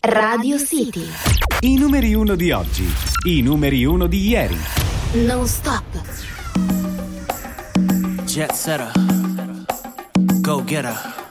Radio City. I numeri 1 di oggi, i numeri 1 di ieri. Non stop. Jet setter, go getter.